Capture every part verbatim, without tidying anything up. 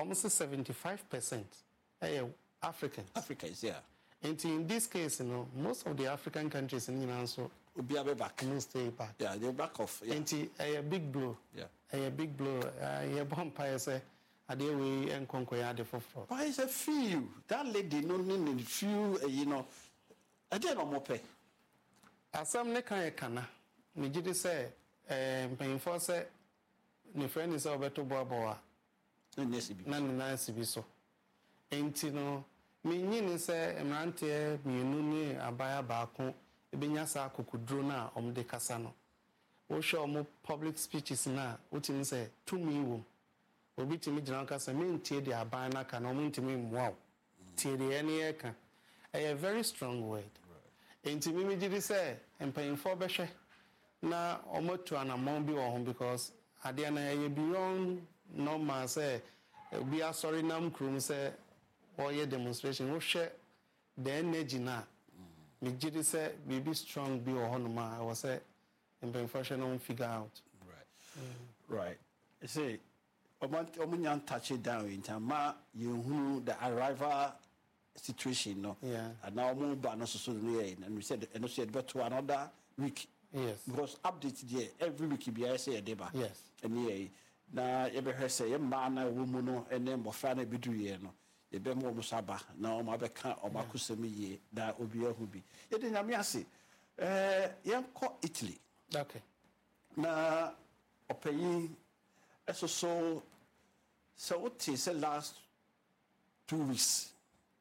almost seventy-five percent are Africans. Africans, yeah. And in this case, you know, most of the African countries in the also will be back. No stay back. Yeah, they're back off. Yeah. And a big blow. Yeah. A big blow. A vampire say, a day we and conquer the for. Why is a few? That lady no need few, you know. I didn't know more pay. As some ne kan kana. Me jidi say, um, paying for say, ne friend is over to Boa. No nesibi. Na nesibi so. Enti no. Me nyini se emrante mienu ni abaya baako ebenya sa kokudro na omde kasa no wo show mo public speeches na wotimi se tumi wo obi timi gina kasa me ntie de aban na ka na mo ntimi mwa tie de ene e ka a very strong word enti mi mi gidi se empayinfo behwe na omotu anamon bi wo ho because ade na ye beyond normal say obi asori nam krum say or your demonstration, we share the energy now. Me jidi say we be strong, be or honoma. I was say, and be fashion figure out. Right, mm. Right. I say, oman oman touch it down in time. Ma you who the arrival situation, no. Yeah. And now move back no so and we said and we said but to another week. Yes. Because update there every week be I say a deba. Yes. And yeah, na ebe he say man na woman no and then mofra na bidu ye no. Ebe mo musaba na o ma beka o ma kusemi ye da obi ahu bi ye de nyame ase eh yenko Italy okay na opayin eso so so what is the last two weeks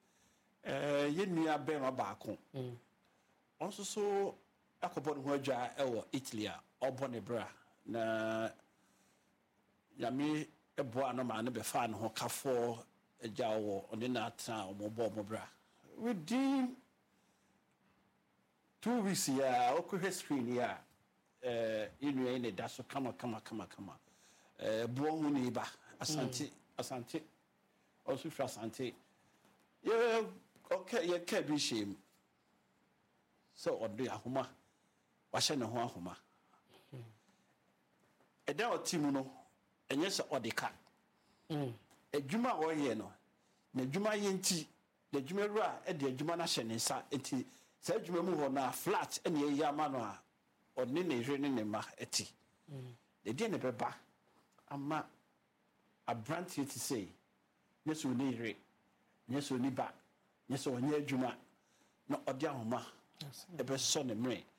eh ye nua be ma baako mm on so so akobo no adwa e wo Italy a obone bra na yame ebo no ma no be fa no ho kafo Jawo on the night or Mobra. Within two weeks, yeah, okay, screen, yeah, uh, in any dash, come, come, come, come, uh, born neighbor, Asante, Asante, also for Asante. Yeah, okay, yeah, can't be shame. So, on the Ahuma, washing a Homa. A day or Timuno, and yes, or the cat. A juma or yeno. Na juma yenti, the juma ra, e de juma na shenesa, eti, sa juma mu na flat, and ye yamano, or nene rene ma eti. The dinner beba, ama a brand here to say, yes, we need rate, yes, we need back, yes, or near juma, no odiahoma, a best son and me.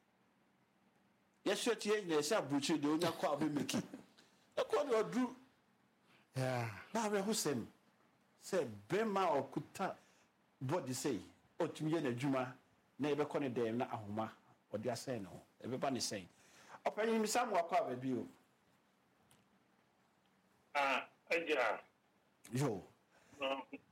Yes, you're here, yes, I butcher the only quite be making. A quarter drew. Yeah. Now, who's him? Say, Bema or Kuta, body say, or to me, a Juma, never conny day, na Ahoma, or they are saying, no, everybody saying. Open him some walk out with you. Ah, yeah. Yo,